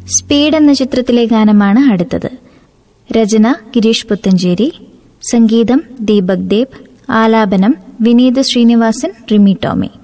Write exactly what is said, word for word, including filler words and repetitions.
Speed എന്ന ചിത്രത്തിലെ ഗാനമാണ് അടുത്തത്. രചന ഗിരീഷ് പുത്തഞ്ചേരി, സംഗീതം ദീപക് ദേബ്, ആലാപനം വിനീത് ശ്രീനിവാസൻ, റിമി ടോമി.